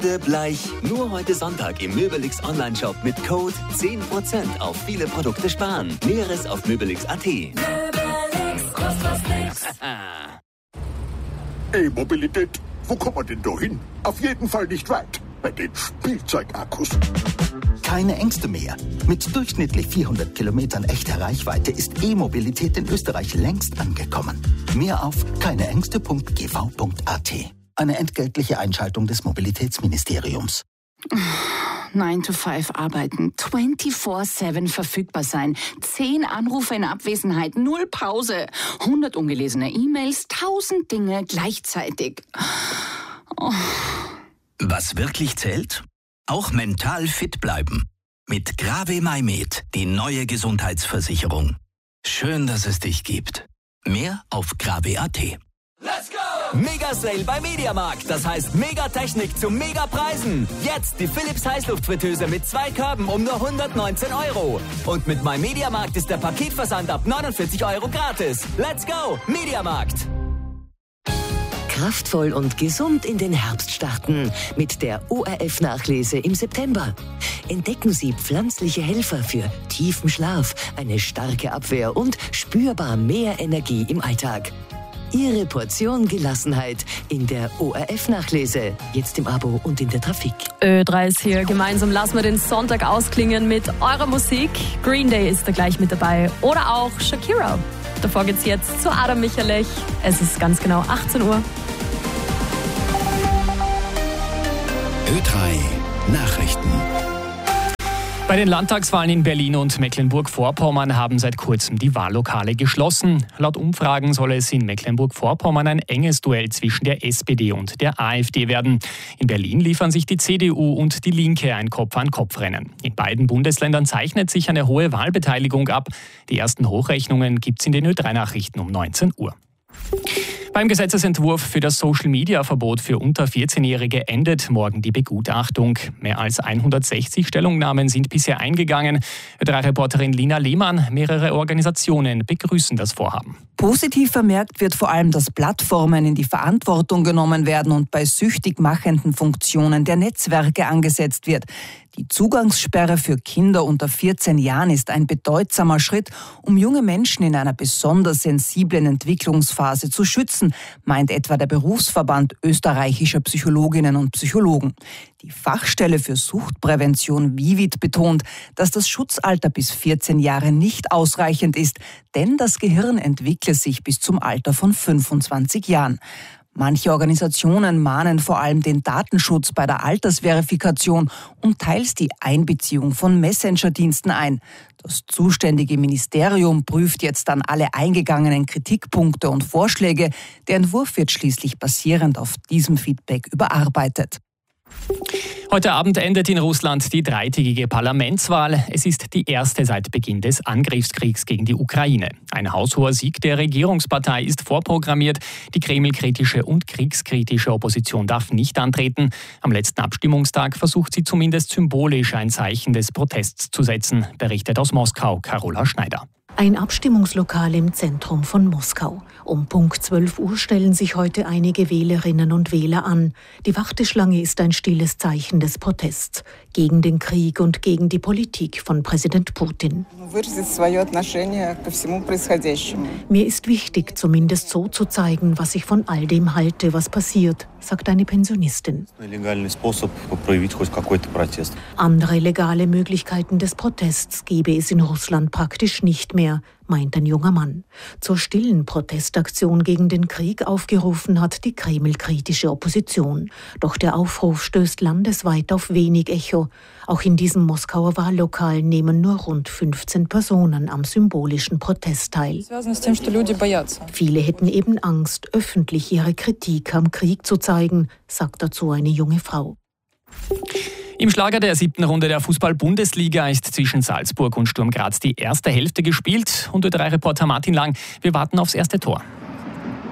Bleich. Nur heute Sonntag im Möbelix Online-Shop mit Code 10% auf viele Produkte sparen. Näheres auf möbelix.at. Möbelix, kostet nix. E-Mobilität, wo kommt man denn da hin? Auf jeden Fall nicht weit. Bei den Spielzeugakkus. Keine Ängste mehr. Mit durchschnittlich 400 Kilometern echter Reichweite ist E-Mobilität in Österreich längst angekommen. Mehr auf keineängste.gv.at. Eine entgeltliche Einschaltung des Mobilitätsministeriums. 9 to 5 arbeiten, 24/7 verfügbar sein, 10 Anrufe in Abwesenheit, 0 Pause, 100 ungelesene E-Mails, 1000 Dinge gleichzeitig. Oh. Was wirklich zählt? Auch mental fit bleiben. Mit Grave MyMed, die neue Gesundheitsversicherung. Schön, dass es dich gibt. Mehr auf grave.at. Let's go! Mega-Sale bei Mediamarkt. Das heißt Megatechnik zu Megapreisen. Jetzt die Philips Heißluftfritteuse mit 2 Körben um nur 119 €. Und mit MyMediamarkt ist der Paketversand ab 49 € gratis. Let's go! Mediamarkt. Kraftvoll und gesund in den Herbst starten mit der ORF-Nachlese im September. Entdecken Sie pflanzliche Helfer für tiefen Schlaf, eine starke Abwehr und spürbar mehr Energie im Alltag. Ihre Portion Gelassenheit in der ORF-Nachlese. Jetzt im Abo und in der Trafik. Ö3 ist hier. Gemeinsam lassen wir den Sonntag ausklingen mit eurer Musik. Green Day ist da gleich mit dabei. Oder auch Shakira. Davor geht's jetzt zu Adam Michalich. Es ist ganz genau 18 Uhr. Ö3 Nachrichten. Bei den Landtagswahlen in Berlin und Mecklenburg-Vorpommern haben seit kurzem die Wahllokale geschlossen. Laut Umfragen soll es in Mecklenburg-Vorpommern ein enges Duell zwischen der SPD und der AfD werden. In Berlin liefern sich die CDU und die Linke ein Kopf-an-Kopf-Rennen. In beiden Bundesländern zeichnet sich eine hohe Wahlbeteiligung ab. Die ersten Hochrechnungen gibt's in den Ö3-Nachrichten um 19 Uhr. Beim Gesetzesentwurf für das Social-Media-Verbot für unter 14-Jährige endet morgen die Begutachtung. Mehr als 160 Stellungnahmen sind bisher eingegangen. Ö3-Reporterin Lina Lehmann, mehrere Organisationen begrüßen das Vorhaben. Positiv vermerkt wird vor allem, dass Plattformen in die Verantwortung genommen werden und bei süchtig machenden Funktionen der Netzwerke angesetzt wird. Die Zugangssperre für Kinder unter 14 Jahren ist ein bedeutsamer Schritt, um junge Menschen in einer besonders sensiblen Entwicklungsphase zu schützen, meint etwa der Berufsverband österreichischer Psychologinnen und Psychologen. Die Fachstelle für Suchtprävention VIVID betont, dass das Schutzalter bis 14 Jahre nicht ausreichend ist, denn das Gehirn entwickle sich bis zum Alter von 25 Jahren. Manche Organisationen mahnen vor allem den Datenschutz bei der Altersverifikation und teils die Einbeziehung von Messenger-Diensten ein. Das zuständige Ministerium prüft jetzt dann alle eingegangenen Kritikpunkte und Vorschläge. Der Entwurf wird schließlich basierend auf diesem Feedback überarbeitet. Heute Abend endet in Russland die dreitägige Parlamentswahl. Es ist die erste seit Beginn des Angriffskriegs gegen die Ukraine. Ein haushoher Sieg der Regierungspartei ist vorprogrammiert. Die kremlkritische und kriegskritische Opposition darf nicht antreten. Am letzten Abstimmungstag versucht sie zumindest symbolisch ein Zeichen des Protests zu setzen, berichtet aus Moskau Carola Schneider. Ein Abstimmungslokal im Zentrum von Moskau. Um Punkt 12 Uhr stellen sich heute einige Wählerinnen und Wähler an. Die Warteschlange ist ein stilles Zeichen des Protests gegen den Krieg und gegen die Politik von Präsident Putin. Mir ist wichtig, zumindest so zu zeigen, was ich von all dem halte, was passiert, sagt eine Pensionistin. Andere legale Möglichkeiten des Protests gebe es in Russland praktisch nicht mehr, meint ein junger Mann. Zur stillen Protestaktion gegen den Krieg aufgerufen hat die kremlkritische Opposition. Doch der Aufruf stößt landesweit auf wenig Echo. Auch in diesem Moskauer Wahllokal nehmen nur rund 15 Personen am symbolischen Protest teil. Viele hätten eben Angst, öffentlich ihre Kritik am Krieg zu zeigen, sagt dazu eine junge Frau. Im Schlager der 7. Runde der Fußball-Bundesliga ist zwischen Salzburg und Sturm Graz die erste Hälfte gespielt. Und Ö3-Reporter Martin Lang, wir warten aufs erste Tor.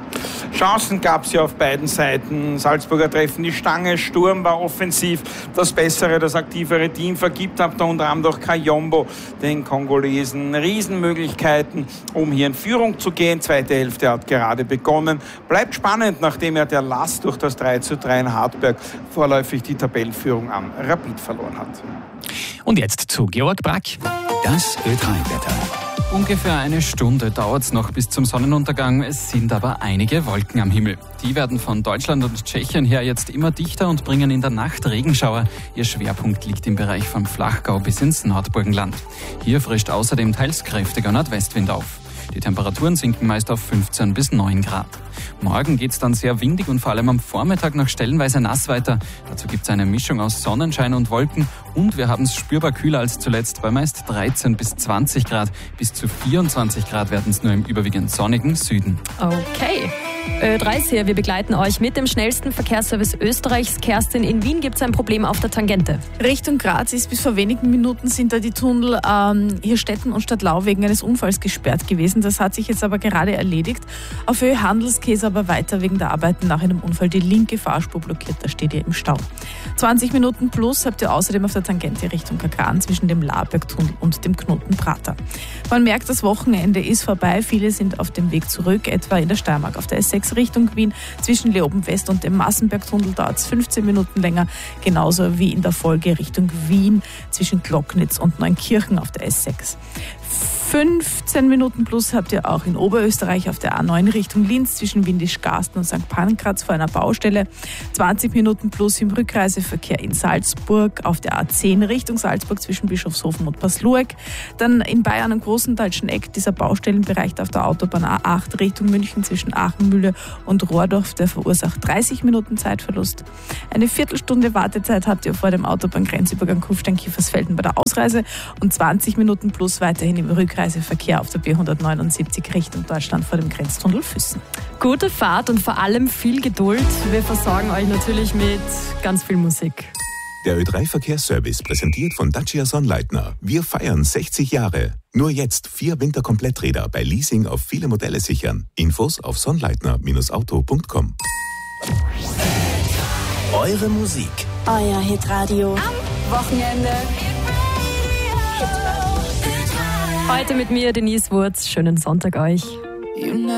Chancen gab es ja auf beiden Seiten. Salzburger treffen die Stange, Sturm war offensiv das bessere, das aktivere Team, vergibt ab da unter anderem durch Kayombo den Kongolesen Riesenmöglichkeiten, um hier in Führung zu gehen. Zweite Hälfte hat gerade begonnen. Bleibt spannend, nachdem ja der Lass durch das 3:3 in Hartberg vorläufig die Tabellenführung an Rapid verloren hat. Und jetzt zu Georg Brack. Das Ö3-Wetter. Ungefähr eine Stunde dauert es noch bis zum Sonnenuntergang. Es sind aber einige Wolken am Himmel. Die werden von Deutschland und Tschechien her jetzt immer dichter und bringen in der Nacht Regenschauer. Ihr Schwerpunkt liegt im Bereich vom Flachgau bis ins Nordburgenland. Hier frischt außerdem teils kräftiger Nordwestwind auf. Die Temperaturen sinken meist auf 15 bis 9 Grad. Morgen geht's dann sehr windig und vor allem am Vormittag noch stellenweise nass weiter. Dazu gibt's eine Mischung aus Sonnenschein und Wolken und wir haben es spürbar kühler als zuletzt bei meist 13 bis 20 Grad. Bis zu 24 Grad werden es nur im überwiegend sonnigen Süden. Okay. Ö3 ist hier. Wir begleiten euch mit dem schnellsten Verkehrsservice Österreichs. Kerstin, in Wien gibt es ein Problem auf der Tangente. Richtung Graz ist bis vor wenigen Minuten sind da die Tunnel hier Stetten und Stadtlau wegen eines Unfalls gesperrt gewesen. Das hat sich jetzt aber gerade erledigt. Auf Höhe Handelskäse aber weiter wegen der Arbeiten nach einem Unfall die linke Fahrspur blockiert. Da steht ihr im Stau. 20 Minuten plus habt ihr außerdem auf der Tangente Richtung Kagran zwischen dem Labergtunnel und dem Knoten Prater. Man merkt, das Wochenende ist vorbei. Viele sind auf dem Weg zurück, etwa in der Steiermark auf der S6 Richtung Wien. Zwischen Leoben West und dem Massenbergtunnel dauert es 15 Minuten länger. Genauso wie in der Folge Richtung Wien zwischen Glocknitz und Neunkirchen auf der S6. 15 Minuten plus habt ihr auch in Oberösterreich auf der A9 Richtung Linz zwischen Windisch-Garsten und St. Pankraz vor einer Baustelle. 20 Minuten plus im Rückreiseverkehr in Salzburg auf der A10 Richtung Salzburg zwischen Bischofshofen und Paslueck. Dann in Bayern am Großenteilschen Eck dieser Baustellenbereich auf der Autobahn A8 Richtung München zwischen Aachenmühle und Rohrdorf, der verursacht 30 Minuten Zeitverlust. Eine Viertelstunde Wartezeit habt ihr vor dem Autobahngrenzübergang Kufstein-Kiefersfelden bei der Ausreise und 20 Minuten plus weiterhin im Rückreiseverkehr auf der B179 Richtung Deutschland vor dem Grenztunnel Füssen. Gute Fahrt und vor allem viel Geduld. Wir versorgen euch natürlich mit ganz viel Musik. Der Ö3-Verkehrsservice präsentiert von Dacia Sonnleitner. Wir feiern 60 Jahre. Nur jetzt 4 Winterkompletträder bei Leasing auf viele Modelle sichern. Infos auf sonnleitner-auto.com. Eure Musik. Euer Hitradio. Am Wochenende. Heute mit mir, Denise Wurz. Schönen Sonntag euch.